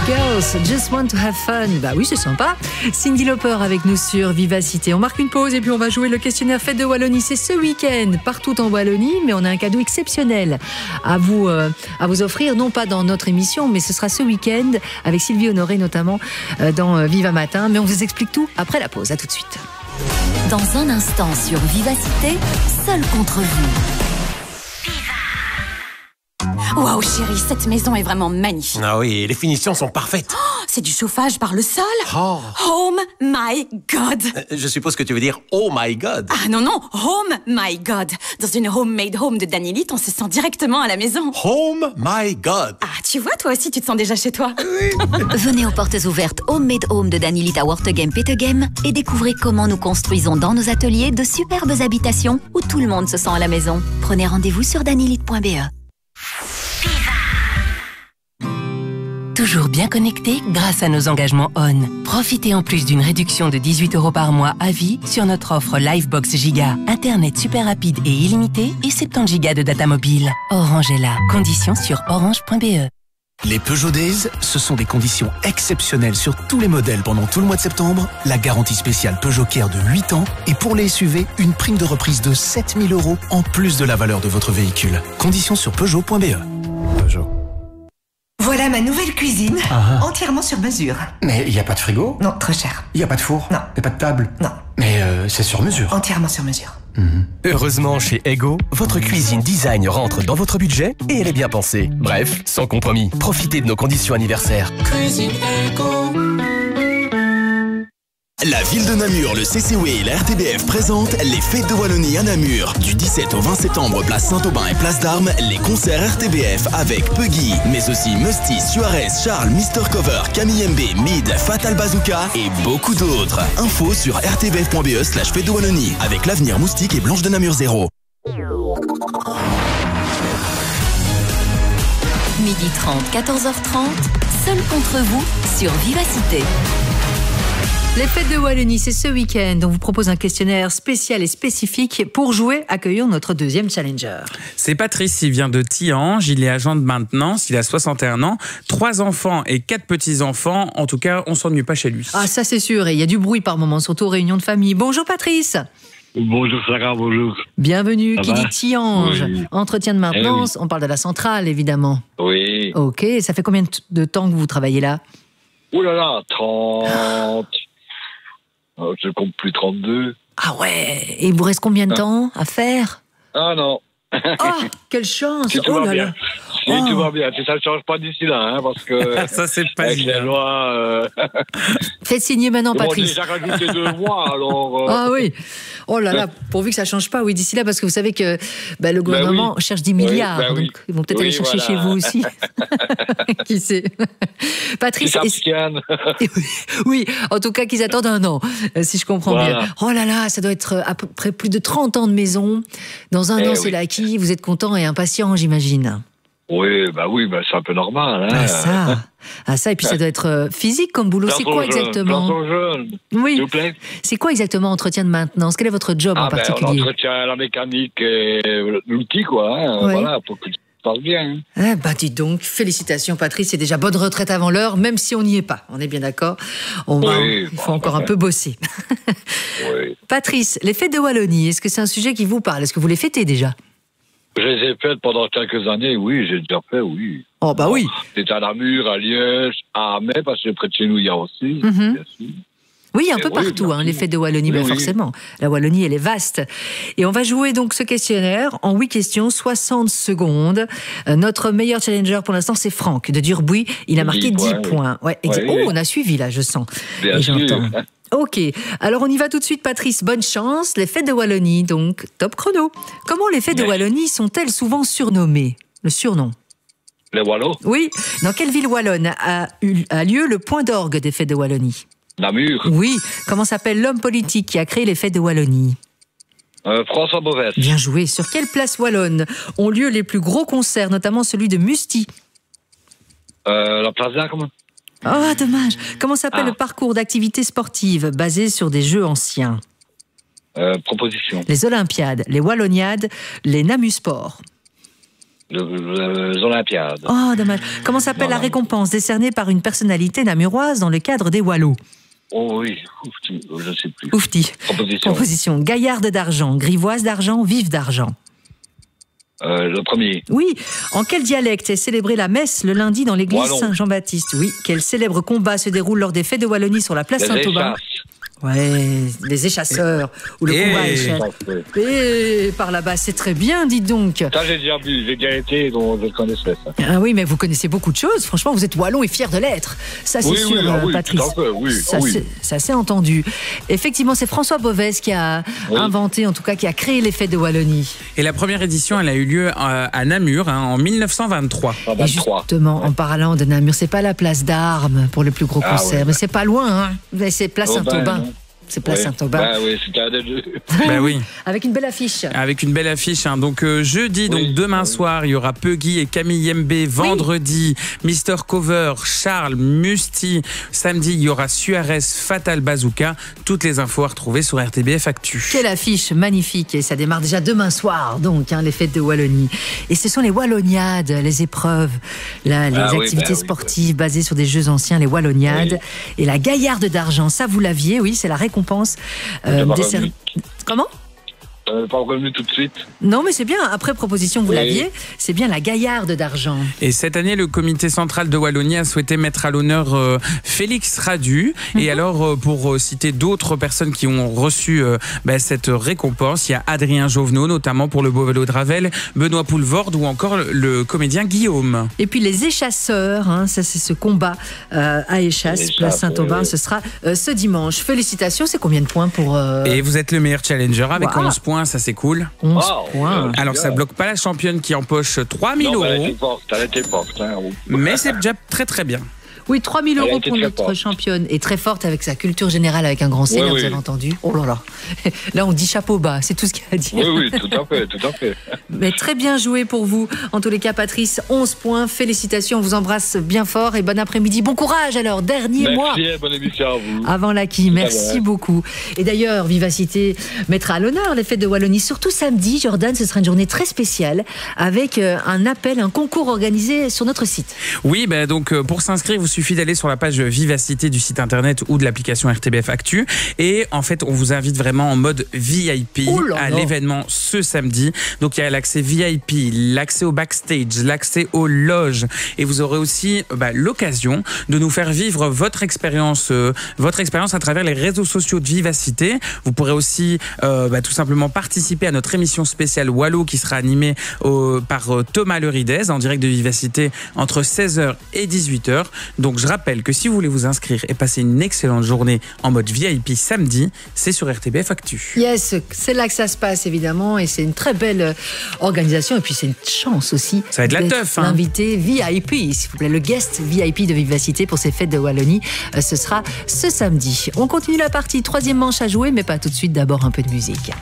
Girls, Just Want to Have Fun. Bah oui, c'est sympa. Cindy Lauper avec nous sur Vivacité. On marque une pause et puis on va jouer le questionnaire Fête de Wallonie. C'est ce week-end partout en Wallonie, mais on a un cadeau exceptionnel à vous offrir, non pas dans notre émission, mais ce sera ce week-end avec Sylvie Honoré notamment dans Viva Matin. Mais on vous explique tout après la pause. À tout de suite. Dans un instant sur Vivacité, seul contre vous. Waouh chérie, cette maison est vraiment magnifique. Ah oui, les finitions sont parfaites. Oh, c'est du chauffage par le sol. Oh. Home my God. Je suppose que tu veux dire oh my God. Ah non, home my God. Dans une homemade home de Danielite, on se sent directement à la maison. Home my God. Ah, tu vois, toi aussi, tu te sens déjà chez toi. Oui. Venez aux portes ouvertes Homemade Home de Danielite à Wortegem-Petegem et découvrez comment nous construisons dans nos ateliers de superbes habitations où tout le monde se sent à la maison. Prenez rendez-vous sur danielite.be. Toujours bien connecté grâce à nos engagements ON. Profitez en plus d'une réduction de 18 € par mois à vie sur notre offre Livebox Giga. Internet super rapide et illimité et 70 Go de data mobile. Orange est là. Conditions sur orange.be. Les Peugeot Days, ce sont des conditions exceptionnelles sur tous les modèles pendant tout le mois de septembre. La garantie spéciale Peugeot Care de 8 ans et pour les SUV, une prime de reprise de 7 000 € en plus de la valeur de votre véhicule. Conditions sur Peugeot.be. Peugeot. Voilà ma nouvelle cuisine, entièrement sur mesure. Mais il n'y a pas de frigo? Non, trop cher. Il n'y a pas de four? Non. Il n'y a pas de table? Non. Mais c'est sur mesure. Entièrement sur mesure. Heureusement, chez Ego, votre cuisine design rentre dans votre budget et elle est bien pensée. Bref, sans compromis. Profitez de nos conditions anniversaires. Cuisine Ego. La ville de Namur, le CCW et la RTBF présentent les Fêtes de Wallonie à Namur. Du 17 au 20 septembre, place Saint-Aubin et place d'Armes, les concerts RTBF avec Puggy, mais aussi Musty, Suarez, Charles, Mr. Cover, Camille MB, Mid, Fatal Bazooka et beaucoup d'autres. Info sur rtbf.be/Fêtes de Wallonie avec l'Avenir, Moustique et Blanche de Namur 0. 12h30, 14h30, seul contre vous sur Vivacité. Les Fêtes de Wallonie, c'est ce week-end. On vous propose un questionnaire spécial et spécifique. Pour jouer, accueillons notre deuxième challenger. C'est Patrice, il vient de Tihange, il est agent de maintenance, il a 61 ans, 3 enfants et 4 petits-enfants. En tout cas, on s'ennuie pas chez lui. Ah, ça c'est sûr, et il y a du bruit par moments, surtout aux réunions de famille. Bonjour Patrice. Bonjour Sarah, bonjour. Bienvenue, Ça qui va? dit Tihange. Oui. Entretien de maintenance, on parle de la centrale évidemment. Oui. Ok, ça fait combien de temps que vous travaillez là? Ouh là là, 30... je compte plus 32. Ah ouais, et il vous reste combien de temps à faire? Ah non. Ah, quelle chance. Si tout Oh va là bien. là. Si tout va bien. Si ça ne change pas d'ici là, hein, parce que... Ça, c'est pas avec évident. les lois... Faites signer maintenant, Bon, Patrice. déjà rajouté 2 mois, alors... Ah oui. Oh là là, pourvu que ça change pas, oui, d'ici là, parce que vous savez que le gouvernement cherche 10 milliards, oui. donc ils vont peut-être Oui, aller chercher voilà. chez vous aussi. Qui sait? Patrice, oui, en tout cas qu'ils attendent 1 an, si je comprends Voilà. bien. Oh là là, ça doit être à peu près plus de 30 ans de maison. Dans 1 an, c'est l'acquis, vous êtes content et impatient, j'imagine. Oui, c'est un peu normal. Hein. Ça, et puis ça doit être physique comme boulot. C'est quoi exactement? Oui. S'il vous plaît. C'est quoi exactement entretien de maintenance? Quel est votre job en particulier? On entretient la mécanique et l'outil, quoi. Hein, Ouais. Voilà, pour que tout se passe bien. Ah bah dites donc, félicitations Patrice, c'est déjà bonne retraite avant l'heure, même si on n'y est pas, on est bien d'accord. Il faut encore un peu bosser. Oui. Patrice, les Fêtes de Wallonie, est-ce que c'est un sujet qui vous parle? Est-ce que vous les fêtez déjà? Je les ai faites pendant quelques années, oui, j'ai déjà fait, oui. Oh bah oui. C'était à Namur, à Liège, à Amay, parce que près de chez nous, il y a aussi, Mhm. bien sûr. Oui, un peu partout, les Fêtes de Wallonie, Oui, oui. forcément. La Wallonie, elle est vaste. Et on va jouer donc ce questionnaire en 8 questions, 60 secondes. Notre meilleur challenger pour l'instant, c'est Franck de Durbuy. Il a marqué 10 points. Ouais, Oui. Oh, on a suivi là, je sens. Bien Et sûr. j'entends. Ok, alors on y va tout de suite Patrice, bonne chance. Les Fêtes de Wallonie, donc top chrono. Comment les Fêtes de Wallonie sont-elles souvent surnommées? Le surnom? Les Wallos? Oui, dans quelle ville wallonne a lieu le point d'orgue des Fêtes de Wallonie? Namur? Oui, comment s'appelle l'homme politique qui a créé les Fêtes de Wallonie? François Beauvais. Bien joué. Sur quelle place wallonne ont lieu les plus gros concerts, notamment celui de Musty? La place d'Armes? Ah, dommage. Comment s'appelle le parcours d'activités sportives basé sur des jeux anciens? Proposition. Les Olympiades, les Walloniades, les Namusports. Les Olympiades. Oh, dommage. Comment s'appelle la récompense décernée par une personnalité namuroise dans le cadre des Wallos? Oh oui, oufti, je ne sais plus. Oufti. Proposition. Gaillarde d'argent, grivoise d'argent, vive d'argent. Le premier. Oui. En quel dialecte est célébrée la messe le lundi dans l'église Saint-Jean-Baptiste? Oui. Quel célèbre combat se déroule lors des fêtes de Wallonie sur la place Saint-Aubin? Ouais, les échasseurs, ou le combat échasse. Et par là-bas, c'est très bien, dites donc. Ça, j'ai déjà été, donc je connaissais ça. Ah oui, mais vous connaissez beaucoup de choses. Franchement, vous êtes wallon et fier de l'être. Ça, c'est sûr, Patrice. Ça s'est entendu. Effectivement, c'est François Bovès qui a inventé, en tout cas, qui a créé les fêtes de Wallonie. Et la première édition, elle a eu lieu à Namur, en 1923. Et justement, en parlant de Namur, c'est pas la place d'Armes pour le plus gros concert, mais c'est pas loin, hein. Mais c'est place Saint-Aubin. C'est place Saint-Aubin. Bah oui, c'est carré de jeu. Bah oui. Avec une belle affiche. Avec une belle affiche. Hein. Donc jeudi, donc demain soir, il y aura Puggy et Camille Yembe. Vendredi, Mister Cover, Charles, Musti. Samedi, il y aura Suarez, Fatal Bazooka. Toutes les infos à retrouver sur RTBF Actu. Quelle affiche magnifique. Et ça démarre déjà demain soir, donc, les fêtes de Wallonie. Et ce sont les Walloniades, les épreuves, les activités sportives basées sur des jeux anciens, les Walloniades. Et la Gaillarde d'argent, ça vous l'aviez, oui, c'est la récompense. Comment ? Pas revenu tout de suite. Non, mais c'est bien. Après proposition, vous l'aviez. C'est bien la Gaillarde d'argent. Et cette année, le comité central de Wallonie a souhaité mettre à l'honneur Félix Radu. Et alors, pour citer d'autres personnes qui ont reçu cette récompense, il y a Adrien Jovenot, notamment pour le beau vélo de Ravel, Benoît Poulvorde ou encore le comédien Guillaume. Et puis les échasseurs, ça c'est ce combat à Échasse, place Saint-Aubin, ce sera ce dimanche. Félicitations, c'est combien de points pour... Et vous êtes le meilleur challenger avec 11 points. Ça c'est cool. 11 points. Alors ça bloque pas la championne qui empoche 3 000 euros. Elle était forte. Mais c'est déjà très très bien. Oui, 3 000 euros pour notre championne. Et très forte avec sa culture générale, avec un grand seigneur, vous avez entendu. Oh là là. Là, on dit chapeau bas, c'est tout ce qu'il y a à dire. Oui, tout à fait. Mais très bien joué pour vous. En tous les cas, Patrice, 11 points. Félicitations, on vous embrasse bien fort et bon après-midi. Bon courage alors, dernier mois. Merci, bonne émission à vous. Avant l'acquis, merci beaucoup. Et d'ailleurs, Vivacité mettra à l'honneur les fêtes de Wallonie. Surtout samedi, Jordan, ce sera une journée très spéciale avec un appel, un concours organisé sur notre site. Oui, donc pour s'inscrire, vous suffit d'aller sur la page Vivacité du site internet ou de l'application RTBF Actu. Et en fait, on vous invite vraiment en mode VIP à l'événement ce samedi. Donc, il y a l'accès VIP, l'accès au backstage, l'accès aux loges. Et vous aurez aussi l'occasion de nous faire vivre votre expérience à travers les réseaux sociaux de Vivacité. Vous pourrez aussi tout simplement participer à notre émission spéciale Wallo qui sera animée par Thomas Leridez en direct de Vivacité entre 16h et 18h. Donc, je rappelle que si vous voulez vous inscrire et passer une excellente journée en mode VIP samedi, c'est sur RTBF Actu. Yes, c'est là que ça se passe évidemment et c'est une très belle organisation et puis c'est une chance aussi. Ça va être la teuf. L'invité VIP, s'il vous plaît, le guest VIP de Vivacité pour ces fêtes de Wallonie, ce sera ce samedi. On continue la partie, troisième manche à jouer, mais pas tout de suite, d'abord un peu de musique.